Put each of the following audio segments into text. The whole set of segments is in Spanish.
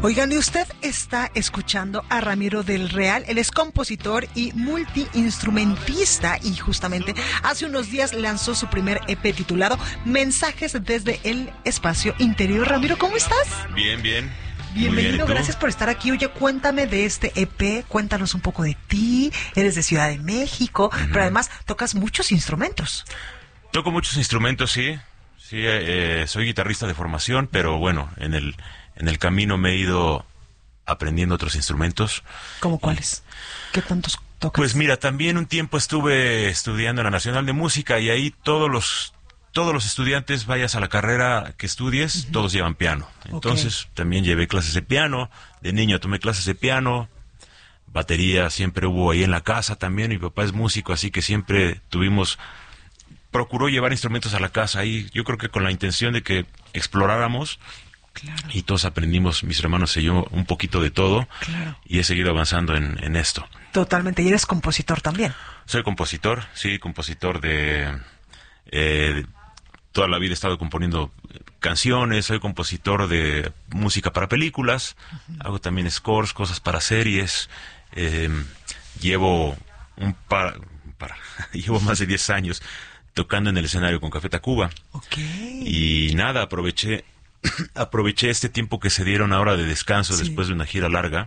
Oigan, y usted está escuchando a Ramiro del Real. Él es compositor y multiinstrumentista y justamente hace unos días lanzó su primer EP titulado Mensajes desde el Espacio Interior. Ramiro, ¿cómo estás? Bien, bien. Bienvenido, gracias por estar aquí. Oye, cuéntame de este EP, cuéntanos un poco de ti. Eres de Ciudad de México, pero además tocas muchos instrumentos. Toco muchos instrumentos, sí. Sí, soy guitarrista de formación, pero bueno, en el camino me he ido aprendiendo otros instrumentos. ¿Cómo cuáles? ¿Qué tantos tocas? Pues mira, también un tiempo estuve estudiando en la Nacional de Música y ahí todos los estudiantes, vayas a la carrera que estudies, todos llevan piano. Entonces también llevé clases de piano, de niño tomé clases de piano, batería siempre hubo ahí en la casa también, mi papá es músico, así que siempre procuró llevar instrumentos a la casa ahí, yo creo que con la intención de que exploráramos. Claro. Y todos aprendimos, mis hermanos y yo, un poquito de todo. Claro. Y he seguido avanzando en esto. Totalmente, y eres compositor también. Soy compositor, sí, compositor de... toda la vida he estado componiendo canciones, soy compositor de música para películas, hago también scores, cosas para series, llevo llevo más de 10 años tocando en el escenario con Café Tacuba. Y nada, aproveché este tiempo que se dieron ahora de descanso después de una gira larga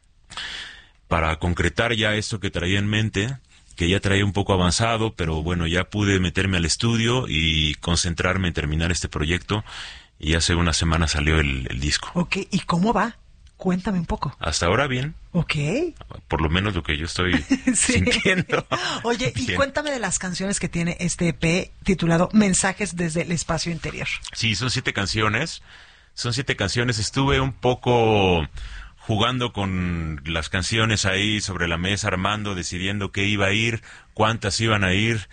para concretar ya esto que traía en mente, que ya traía un poco avanzado, pero bueno, ya pude meterme al estudio y concentrarme en terminar este proyecto y hace una semana salió el disco. ¿Y cómo va? Cuéntame un poco. Hasta ahora bien. Por lo menos lo que yo estoy sintiendo. Oye, y bien. Cuéntame de las canciones que tiene este EP titulado Mensajes desde el Espacio Interior. Sí, son 7 canciones. Estuve un poco jugando con las canciones ahí sobre la mesa, armando, decidiendo qué iba a ir, cuántas iban a ir.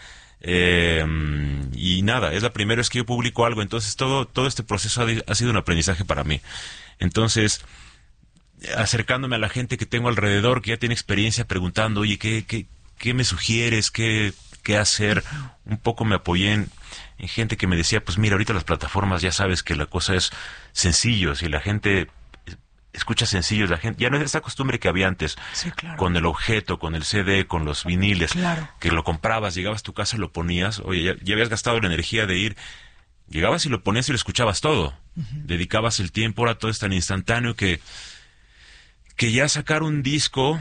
Y nada, es la primera vez que yo publico algo, entonces todo este proceso ha sido un aprendizaje para mí. Entonces, acercándome a la gente que tengo alrededor, que ya tiene experiencia, preguntando, oye, ¿qué me sugieres? ¿Qué hacer? Un poco me apoyé en gente que me decía, pues mira, ahorita las plataformas ya sabes que la cosa es sencillo, si la gente escucha sencillos, la gente ya no es esa costumbre que había antes, con el objeto, con el CD, con los viniles, que lo comprabas, llegabas a tu casa, lo ponías, oye, ya habías gastado la energía de ir, llegabas y lo ponías y lo escuchabas todo, dedicabas el tiempo, ahora todo es tan instantáneo que ya sacar un disco,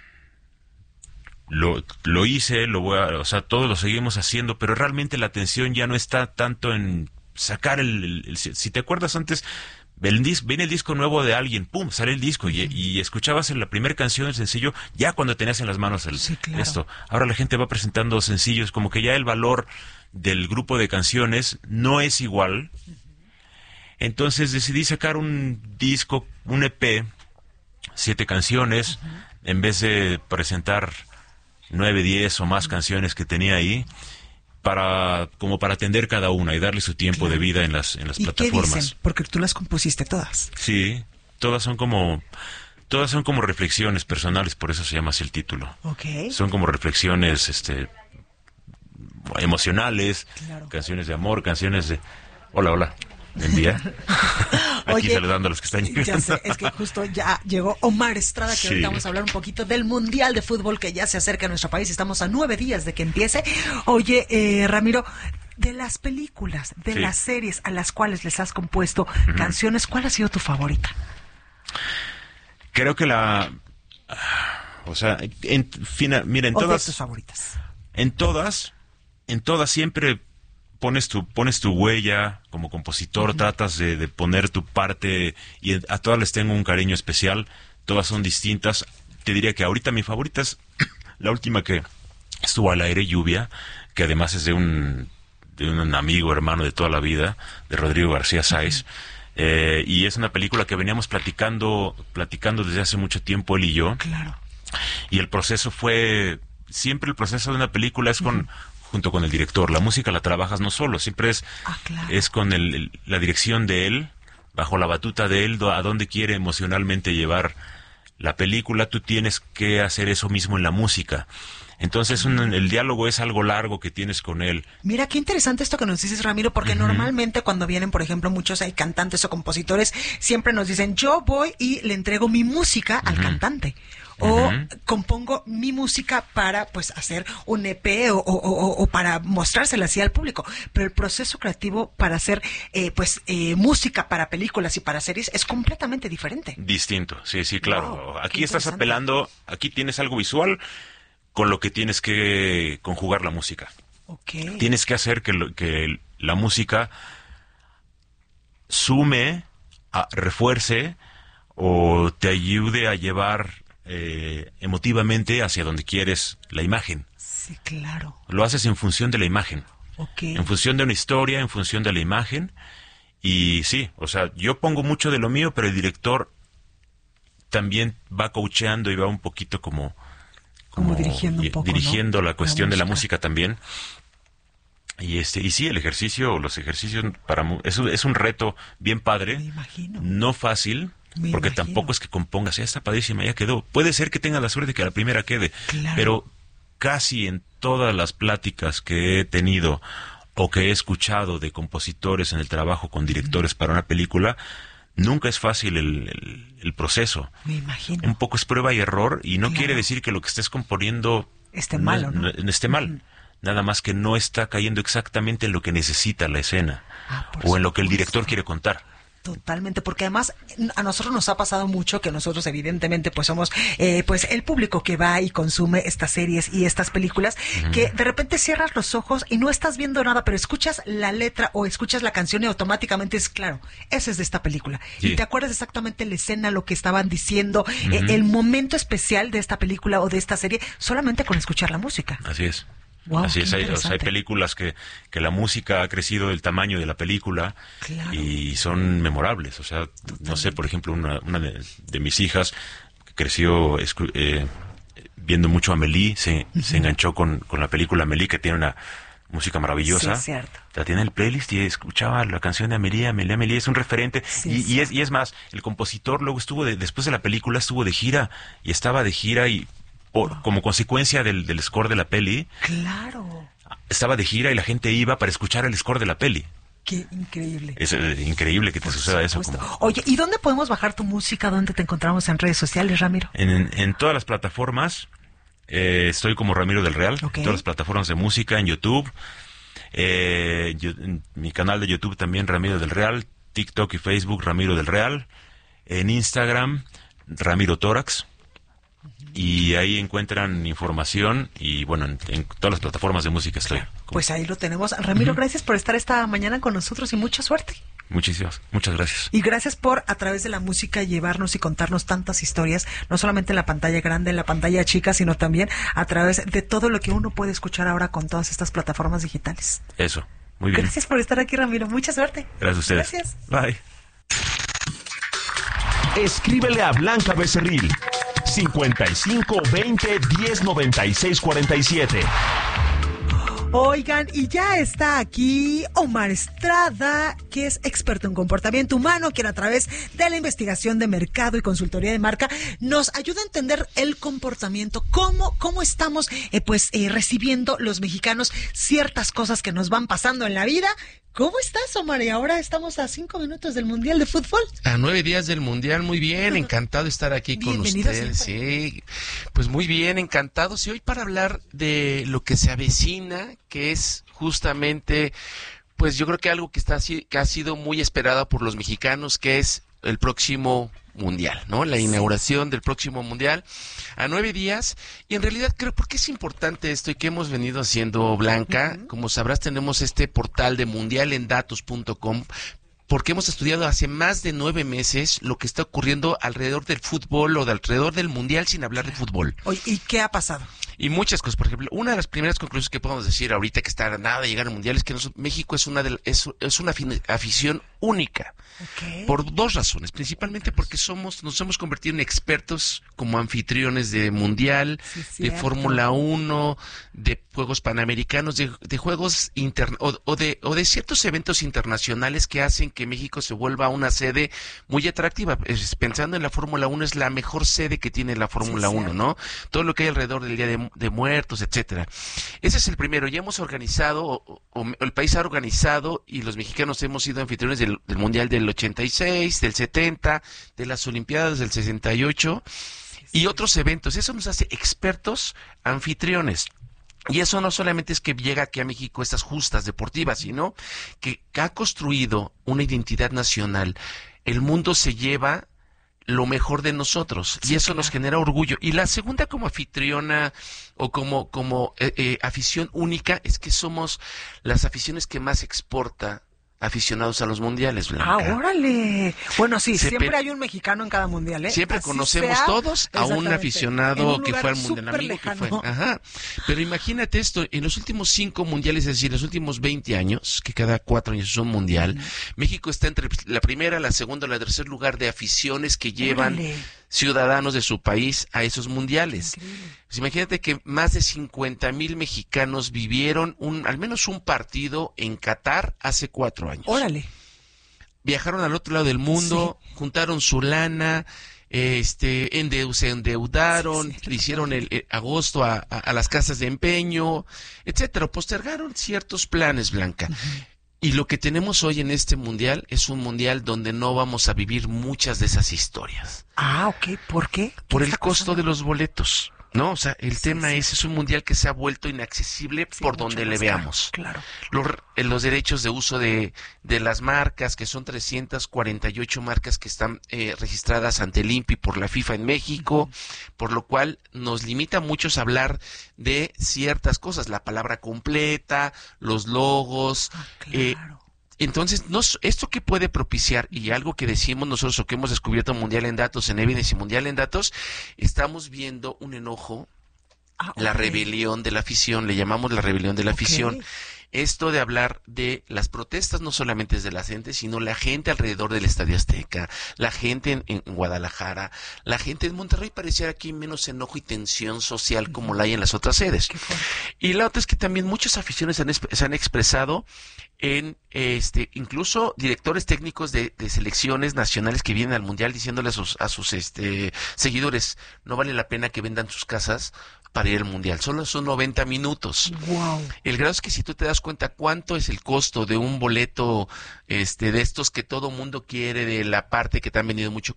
lo hice, o sea, todos lo seguimos haciendo, pero realmente la atención ya no está tanto en sacar si te acuerdas antes, viene el disco nuevo de alguien, pum, sale el disco y escuchabas en la primera canción el sencillo ya cuando tenías en las manos esto. Ahora la gente va presentando sencillos, como que ya el valor del grupo de canciones no es igual. Entonces decidí sacar un disco, un EP, 7 canciones, en vez de presentar 9, 10 o más canciones que tenía ahí, como para atender cada una y darle su tiempo de vida en las plataformas. ¿Qué dicen? Porque tú las compusiste todas. Sí, todas son como reflexiones personales, por eso se llama así el título. Son como reflexiones emocionales, canciones de amor, canciones de hola. Buen día. Aquí saludando a los que están llegando. Ya sé, es que justo ya llegó Omar Estrada, que ahorita vamos a hablar un poquito del Mundial de Fútbol que ya se acerca a nuestro país. Estamos a 9 días de que empiece. Oye, Ramiro, de las películas, de las series a las cuales les has compuesto canciones, ¿cuál ha sido tu favorita? Creo que mira, en todas... tus favoritas. En todas siempre pones tu huella como compositor, tratas de poner tu parte y a todas les tengo un cariño especial, todas son distintas. Te diría que ahorita mi favorita es la última que estuvo al aire, Lluvia, que además es de un amigo, hermano de toda la vida, de Rodrigo García Sáez. Y es una película que veníamos platicando desde hace mucho tiempo él y yo. Y el proceso siempre el proceso de una película es junto con el director. La música la trabajas no solo, siempre es con la dirección de él, bajo la batuta de él, a dónde quiere emocionalmente llevar la película. Tú tienes que hacer eso mismo en la música. Entonces el diálogo es algo largo que tienes con él. Mira, qué interesante esto que nos dices, Ramiro, porque normalmente cuando vienen, por ejemplo, muchos cantantes o compositores, siempre nos dicen, yo voy y le entrego mi música al cantante. O compongo mi música para pues hacer un EP o para mostrársela así al público. Pero el proceso creativo para hacer música para películas y para series es completamente diferente. Distinto, sí, claro. Wow, aquí estás apelando, aquí tienes algo visual con lo que tienes que conjugar la música. Okay. Tienes que hacer que la música sume, refuerce o te ayude a llevar emotivamente hacia donde quieres la imagen. Sí, claro. Lo haces en función de la imagen. Okay. En función de una historia, en función de la imagen. Y sí, o sea, yo pongo mucho de lo mío, pero el director también va coacheando y va un poquito como dirigiendo un poco, dirigiendo, ¿no? La cuestión de la música también. Y sí, los ejercicios es un reto bien padre. Me imagino. No fácil. Porque tampoco es que compongas, ya está padrísima, ya quedó. Puede ser que tenga la suerte de que la primera quede, claro. Pero casi en todas las pláticas que he tenido o que he escuchado de compositores en el trabajo con directores para una película, nunca es fácil el proceso. Me imagino. Un poco es prueba y error y no quiere decir que lo que estés componiendo esté mal, ¿no? No esté mal. Nada más que no está cayendo exactamente en lo que necesita la escena o en lo que el director quiere contar. Totalmente, porque además a nosotros nos ha pasado mucho que nosotros evidentemente pues somos pues el público que va y consume estas series y estas películas, que de repente cierras los ojos y no estás viendo nada, pero escuchas la letra o escuchas la canción y automáticamente es claro, ese es de esta película. Sí. Y te acuerdas exactamente la escena, lo que estaban diciendo, el momento especial de esta película o de esta serie, solamente con escuchar la música. Así es. Wow, así es, hay películas que la música ha crecido del tamaño de la película, claro, y son memorables. O sea, totalmente. No sé, por ejemplo, una de mis hijas que creció viendo mucho a Amélie, se enganchó con la película Amélie, que tiene una música maravillosa. Sí, cierto. La tiene en el playlist y escuchaba la canción de Amélie es un referente. Sí, y es más, el compositor luego después de la película estuvo de gira, y estaba de gira y como consecuencia del score de la peli. Claro. Estaba de gira y la gente iba para escuchar el score de la peli. Qué increíble. Es increíble que te suceda eso. Oye, ¿y dónde podemos bajar tu música? ¿Dónde te encontramos en redes sociales, Ramiro? En todas las plataformas. Estoy como Ramiro del Real. Okay. En todas las plataformas de música, en YouTube. En mi canal de YouTube también, Ramiro del Real. TikTok y Facebook, Ramiro del Real. En Instagram, Ramiro Tórax. Y ahí encuentran información y bueno, en todas las plataformas de música estoy. Pues ahí lo tenemos. Ramiro, gracias por estar esta mañana con nosotros y mucha suerte. Muchas gracias. Y gracias por, a través de la música, llevarnos y contarnos tantas historias, no solamente en la pantalla grande, en la pantalla chica, sino también a través de todo lo que uno puede escuchar ahora con todas estas plataformas digitales. Eso, muy bien. Gracias por estar aquí, Ramiro. Mucha suerte. Gracias a ustedes. Gracias. Bye. Escríbele a Blanca Becerril 55 20 10 96 47. Oigan, y ya está aquí Omar Estrada, que es experto en comportamiento humano, quien a través de la investigación de mercado y consultoría de marca nos ayuda a entender el comportamiento, cómo estamos recibiendo los mexicanos ciertas cosas que nos van pasando en la vida. ¿Cómo estás, Omar? Y ahora estamos a 5 minutos del Mundial de Fútbol. A 9 días del Mundial, muy bien, encantado de estar aquí con ustedes. Sí, pues muy bien, encantados. Y hoy para hablar de lo que se avecina, que es justamente, pues yo creo que algo que ha sido muy esperado por los mexicanos, que es el próximo Mundial, ¿no? La inauguración del próximo Mundial a 9 días. Y en realidad creo, ¿por qué es importante esto y qué hemos venido haciendo, Blanca? Como sabrás, tenemos este portal de mundialendatos.com, porque hemos estudiado hace más de 9 meses lo que está ocurriendo alrededor del fútbol o alrededor del Mundial, sin hablar de fútbol. Oye, ¿y qué ha pasado? Y muchas cosas. Por ejemplo, una de las primeras conclusiones que podemos decir ahorita, que está a nada de llegar al Mundial, es que México es una afición única. Okay. Por 2 razones. Principalmente porque nos hemos convertido en expertos como anfitriones de Mundial, de Fórmula 1, de Juegos Panamericanos, de juegos o de ciertos eventos internacionales que hacen que México se vuelva una sede muy atractiva. Pensando en la Fórmula 1, es la mejor sede que tiene la Fórmula 1, ¿no? Todo lo que hay alrededor del Día de Muertos, etcétera. Ese es el primero. Ya hemos organizado, o el país ha organizado, y los mexicanos hemos sido anfitriones del Mundial del 86, del 70, de las Olimpiadas del 68 y otros eventos. Eso nos hace expertos anfitriones. Y eso no solamente es que llega aquí a México estas justas deportivas, sino que ha construido una identidad nacional. El mundo se lleva lo mejor de nosotros, y eso nos genera orgullo. Y la segunda, como anfitriona o como afición única, es que somos las aficiones que más exporta aficionados a los mundiales, Blanca. ¡Ah, órale! Bueno, sí, siempre hay un mexicano en cada mundial, ¿eh? Siempre así conocemos todos a un aficionado que fue al mundial, amigo lejano. que fue. Ajá. Pero imagínate esto, en los últimos 5 mundiales, es decir, los últimos 20 años, que cada 4 años es un mundial, México está entre la primera, la segunda y la tercer lugar de aficiones que llevan ciudadanos de su país a esos mundiales. Pues imagínate que más de 50,000 mexicanos vivieron al menos un partido en Qatar hace 4 años. ¡Órale! Viajaron al otro lado del mundo, juntaron su lana, se endeudaron, hicieron el agosto a las casas de empeño, etcétera. Postergaron ciertos planes, Blanca. Y lo que tenemos hoy en este mundial es un mundial donde no vamos a vivir muchas de esas historias. Ah, ok. ¿Por qué? Por el costo de los boletos. No, o sea, el tema es un mundial que se ha vuelto inaccesible por donde le veamos. Claro. Los derechos de uso de las marcas, que son 348 marcas que están registradas ante el INPI por la FIFA en México, por lo cual nos limita a muchos a hablar de ciertas cosas, la palabra completa, los logos. Claro. Entonces, esto que puede propiciar, y algo que decimos nosotros o que hemos descubierto Mundial en Datos, en Evidence y Mundial en Datos, estamos viendo un enojo, la rebelión de la afición, le llamamos la rebelión de la afición. Esto de hablar de las protestas no solamente es de la gente, sino la gente alrededor del Estadio Azteca, la gente en Guadalajara, la gente en Monterrey. Pareciera aquí menos enojo y tensión social como la hay en las otras sedes. Y la otra es que también muchos aficiones se han expresado en incluso directores técnicos de selecciones nacionales que vienen al mundial diciéndole a sus seguidores: no vale la pena que vendan sus casas para ir al mundial, solo son 90 minutos. Wow. El grado es que si tú te das cuenta cuánto es el costo de un boleto de estos que todo mundo quiere, de la parte que te han vendido mucho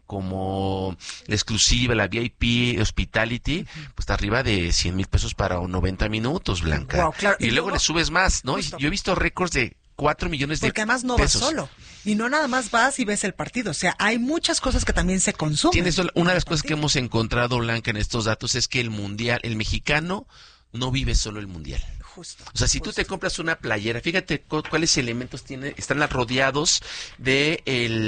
como la exclusiva, la VIP, Hospitality, pues está arriba de 100,000 pesos para 90 minutos, Blanca. Wow, claro. Y luego le subes más, ¿no? Justo. Yo he visto récords de 4 millones de pesos. Porque además no vas solo. Y no nada más vas y ves el partido. O sea, hay muchas cosas que también se consumen. Una de las cosas que hemos encontrado, Blanca, en estos datos es que el mexicano no vive solo el mundial. Justo. O sea, si tú te compras una playera, fíjate cuáles elementos tiene, están rodeados de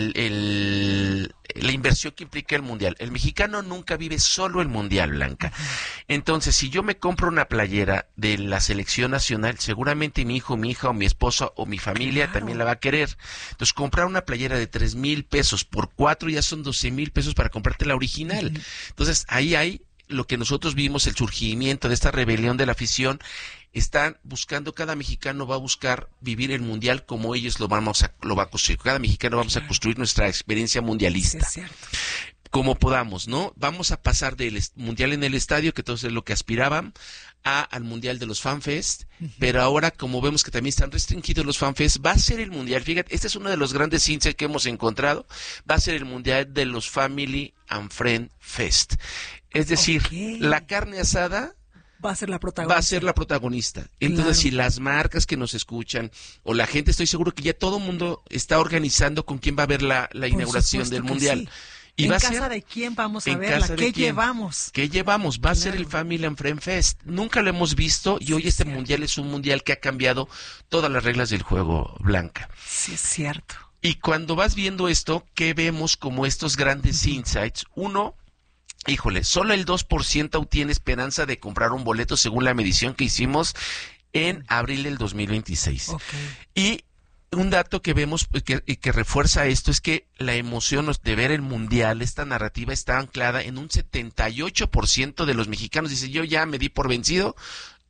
la inversión que implica el mundial. El mexicano nunca vive solo el mundial, Blanca. Entonces, si yo me compro una playera de la selección nacional, seguramente mi hijo, mi hija o mi esposa o mi familia también la va a querer. Entonces, comprar una playera de 3,000 pesos por 4 ya son 12,000 pesos para comprarte la original. Entonces, ahí hay lo que nosotros vimos, el surgimiento de esta rebelión de la afición. Están buscando, cada mexicano va a buscar vivir el mundial como ellos lo va a construir. Cada mexicano vamos a construir nuestra experiencia mundialista. Sí, es cierto. Como podamos, ¿no? Vamos a pasar del mundial en el estadio, que todo es lo que aspiraban, al mundial de los FanFest, pero ahora, como vemos que también están restringidos los FanFest, va a ser el mundial. Fíjate, este es uno de los grandes insights que hemos encontrado, va a ser el mundial de los Family and Friend Fest. Es decir, la carne asada va a ser la protagonista. Entonces, claro, si las marcas que nos escuchan o la gente, estoy seguro que ya todo el mundo está organizando con quién va a ver la inauguración del mundial. Sí. Y ¿En casa de quién vamos a verla? ¿Qué llevamos? ¿Qué llevamos? Va a ser el Family and Friend Fest. Nunca lo hemos visto y hoy este mundial es un mundial que ha cambiado todas las reglas del juego, Blanca. Sí, es cierto. Y cuando vas viendo esto, ¿qué vemos como estos grandes insights? Uno, híjole, solo el 2% aún tiene esperanza de comprar un boleto según la medición que hicimos en abril del 2026. Y un dato que vemos que refuerza esto es que la emoción de ver el mundial, esta narrativa, está anclada en un 78% de los mexicanos. Dice, yo ya me di por vencido,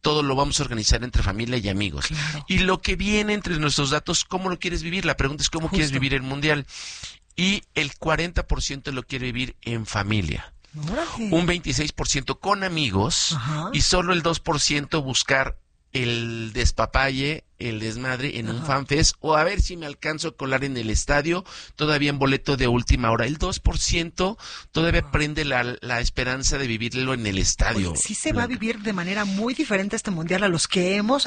todo lo vamos a organizar entre familia y amigos. Claro. Y lo que viene entre nuestros datos, ¿cómo lo quieres vivir? La pregunta es ¿cómo quieres vivir el mundial? Y el 40% lo quiere vivir en familia. ¡Órale! Un 26% con amigos. Ajá. Y solo el 2% buscar el despapalle, el desmadre en un fanfest, o a ver si me alcanzo a colar en el estadio, todavía en boleto de última hora. El 2% todavía prende la esperanza de vivirlo en el estadio. Oye, sí se va a vivir de manera muy diferente este mundial a los que hemos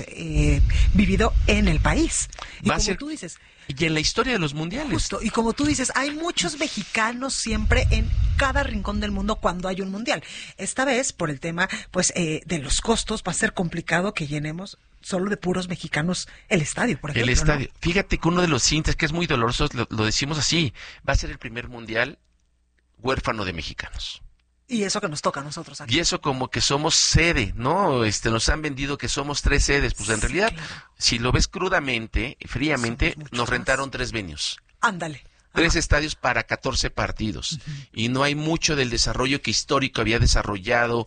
vivido en el país. Y como tú dices, y en la historia de los mundiales. Justo, y como tú dices, hay muchos mexicanos siempre en cada rincón del mundo cuando hay un mundial. Esta vez, por el tema de los costos, va a ser complicado que llenemos solo de puros mexicanos el estadio, por ejemplo. El estadio. ¿No? Fíjate que uno de los cintas que es muy doloroso, lo decimos así, va a ser el primer mundial huérfano de mexicanos. Y eso que nos toca a nosotros aquí. Y eso como que somos sede, ¿no? Nos han vendido que somos 3 sedes. Pues en realidad, claro. Si lo ves crudamente, fríamente, nos rentaron 3 venues. Ándale. 3 estadios para 14 partidos. Y no hay mucho del desarrollo que histórico había desarrollado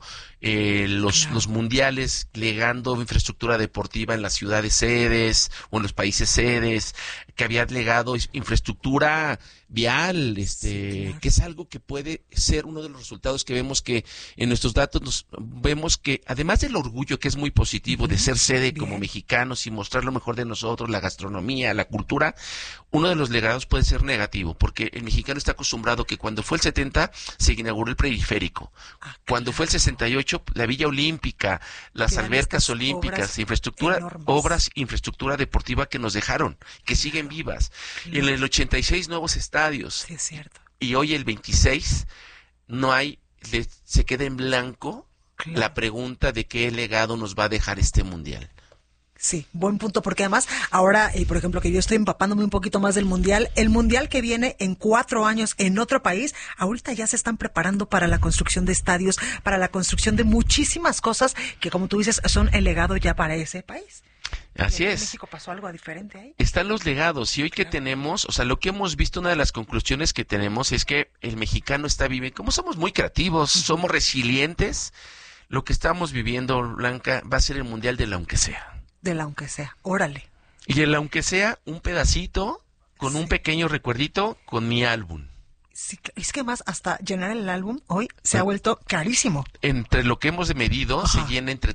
los mundiales, legando infraestructura deportiva en las ciudades sedes o en los países sedes, que había legado infraestructura vial, que es algo que puede ser uno de los resultados que vemos que en nuestros datos vemos que además del orgullo que es muy positivo de ser sede como mexicanos y mostrar lo mejor de nosotros, la gastronomía, la cultura, uno de los legados puede ser negativo, porque el mexicano está acostumbrado que cuando fue el 70 se inauguró el periférico, cuando fue el 68 la Villa Olímpica, las albercas olímpicas, infraestructura deportiva que nos dejaron, que siguen vivas, y en el 86 nuevos estadios. Sí, es cierto. Y hoy el 26 no hay, se queda en blanco la pregunta de qué legado nos va a dejar este mundial. Sí, buen punto, porque además ahora, por ejemplo, que yo estoy empapándome un poquito más del mundial, el mundial que viene en 4 años en otro país, ahorita ya se están preparando para la construcción de estadios, para la construcción de muchísimas cosas que, como tú dices, son el legado ya para ese país. Así es. ¿En México pasó algo diferente ahí? Están los legados y hoy que tenemos, o sea, lo que hemos visto, una de las conclusiones que tenemos es que el mexicano está viviendo, como somos muy creativos, somos resilientes, lo que estamos viviendo, Blanca, va a ser el mundial del aunque sea. Del aunque sea, órale. Y el aunque sea un pedacito, con un pequeño recuerdito, con mi álbum. Sí, es que más hasta llenar el álbum hoy se ha vuelto carísimo. Entre lo que hemos medido, se llena entre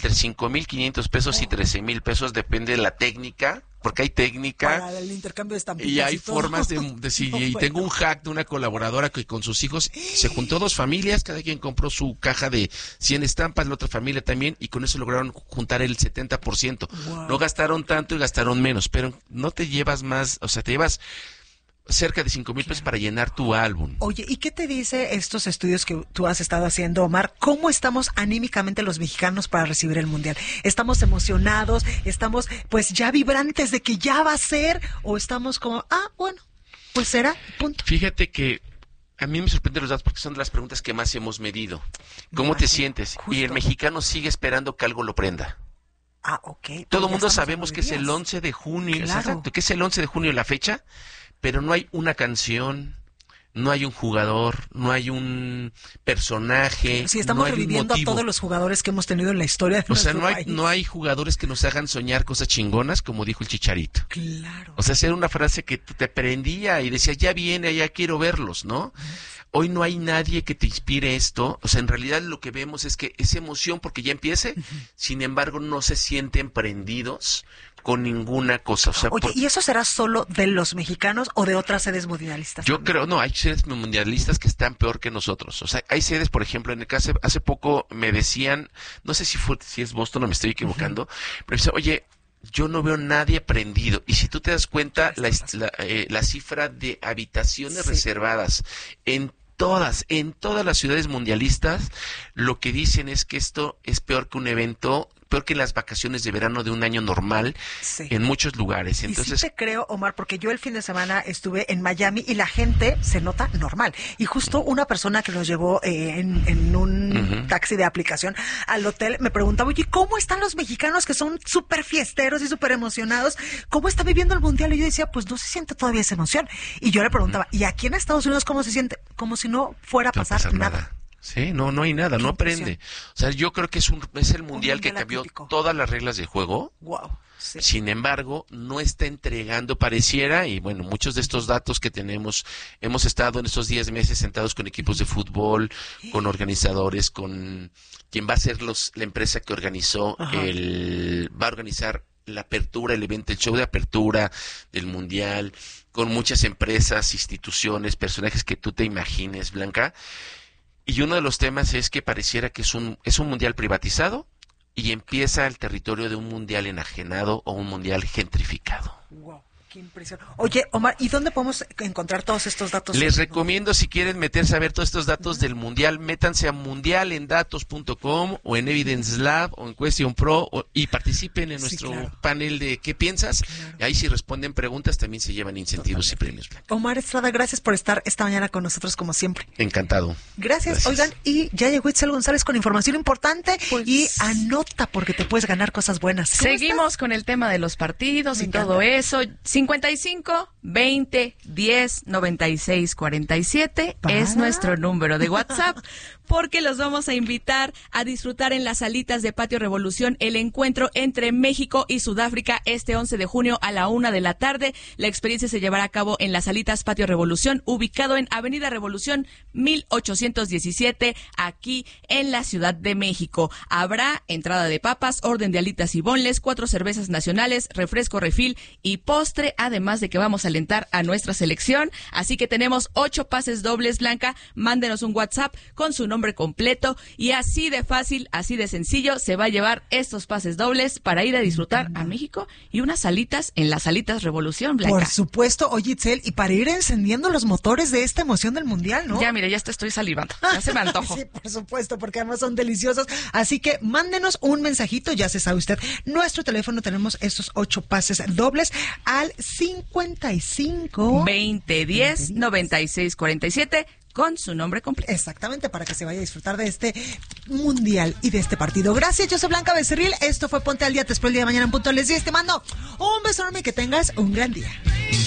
5,500 pesos y 13,000 pesos, depende de la técnica, porque hay técnica. Para el intercambio de estampitas. Y hay todo. formas y tengo un hack de una colaboradora que con sus hijos se juntó 2 familias, cada quien compró su caja de 100 estampas, la otra familia también, y con eso lograron juntar el 70%. Wow. No gastaron tanto y gastaron menos, pero no te llevas más, o sea, te llevas cerca de 5,000 pesos para llenar tu álbum. Oye, ¿y qué te dice estos estudios que tú has estado haciendo, Omar? ¿Cómo estamos anímicamente los mexicanos para recibir el mundial? ¿Estamos emocionados? ¿Estamos pues ya vibrantes de que ya va a ser? ¿O estamos como, bueno, pues será, punto? Fíjate que a mí me sorprenden los datos porque son de las preguntas que más hemos medido. ¿Cómo te sientes? Justo. Y el mexicano sigue esperando que algo lo prenda. Ok. Todo el mundo sabemos que es el 11 de junio, claro. Exacto, que es el 11 de junio la fecha, pero no hay una canción, no hay un jugador, no hay un personaje. Sí, estamos reviviendo a todos los jugadores que hemos tenido en la historia de nuestro país. No hay jugadores que nos hagan soñar cosas chingonas, como dijo el Chicharito. Claro. O sea, era una frase que te prendía y decía, ya viene, ya quiero verlos, ¿no? Hoy no hay nadie que te inspire esto. O sea, en realidad lo que vemos es que esa emoción, porque ya empiece, sin embargo, no se sienten prendidos con ninguna cosa. O sea, oye, ¿y eso será solo de los mexicanos o de otras sedes mundialistas? Yo creo, no, hay sedes mundialistas que están peor que nosotros. O sea, hay sedes, por ejemplo, en el caso, hace poco me decían, no sé si es Boston o me estoy equivocando, pero dice, oye, yo no veo nadie prendido. Y si tú te das cuenta, la cifra de habitaciones reservadas en todas las ciudades mundialistas, lo que dicen es que esto es peor que un evento, peor que las vacaciones de verano de un año normal en muchos lugares. Entonces, y sí te creo, Omar, porque yo el fin de semana estuve en Miami y la gente se nota normal. Y justo una persona que nos llevó en un taxi de aplicación al hotel me preguntaba, oye, ¿cómo están los mexicanos que son súper fiesteros y súper emocionados? ¿Cómo está viviendo el mundial? Y yo decía, pues no se siente todavía esa emoción. Y yo le preguntaba, ¿y aquí en Estados Unidos cómo se siente? Como si no fuera a pasar nada. Sí, no hay nada, no aprende. O sea, yo creo que es el mundial que cambió atípico. Todas las reglas del juego. Wow. Sí. Sin embargo, no está entregando, pareciera, y bueno, muchos de estos datos que tenemos, hemos estado en estos 10 meses sentados con equipos de fútbol, con organizadores, con quien va a ser la empresa que organizó va a organizar la apertura, el evento, el show de apertura del mundial, con muchas empresas, instituciones, personajes que tú te imagines, Blanca. Y uno de los temas es que pareciera que es un mundial privatizado y empieza el territorio de un mundial enajenado o un mundial gentrificado. Wow. Qué impresión. Oye, Omar, ¿y dónde podemos encontrar todos estos datos? Les recomiendo, si quieren meterse a ver todos estos datos del Mundial, métanse a mundialendatos.com o en Evidence Lab o en Question Pro y participen en nuestro panel de ¿qué piensas? Claro. Ahí si responden preguntas también se llevan incentivos y premios. Omar Estrada, gracias por estar esta mañana con nosotros como siempre. Encantado. Gracias. Oigan, y ya llegó Itzel González con información importante y anota porque te puedes ganar cosas buenas. Seguimos con el tema de los partidos y todo eso. 55 20 10 96 47 es nuestro número de WhatsApp, porque los vamos a invitar a disfrutar en las salitas de Patio Revolución el encuentro entre México y Sudáfrica este 11 de junio a la 1 de la tarde. La experiencia se llevará a cabo en las salitas Patio Revolución, ubicado en Avenida Revolución 1817, aquí en la Ciudad de México. Habrá entrada de papas, orden de alitas y bonles, 4 cervezas nacionales, refresco refil y postre, además de que vamos a alentar a nuestra selección. Así que tenemos 8 pases dobles, Blanca. Mándenos un WhatsApp con su nombre completo y así de fácil, así de sencillo, se va a llevar estos pases dobles para ir a disfrutar a México y unas salitas en las salitas Revolución, Blanca. Por supuesto, oye, Itzel, y para ir encendiendo los motores de esta emoción del Mundial, ¿no? Ya, mire, ya te estoy salivando. Ya se me antojo. Sí, por supuesto, porque además son deliciosos. Así que mándenos un mensajito, ya se sabe usted. Nuestro teléfono, tenemos estos 8 pases dobles al 55 20 10 96 47 con su nombre completo. Exactamente, para que se vaya a disfrutar de este mundial y de este partido. Gracias, yo soy Blanca Becerril. Esto fue Ponte al Día. Te espero el día de mañana en punto. Les 10. Te mando un beso enorme y que tengas un gran día.